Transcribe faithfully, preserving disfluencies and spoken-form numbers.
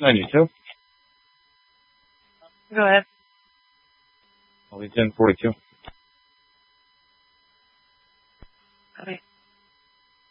ninety-two. Go ahead. I'll be ten forty-two. Okay.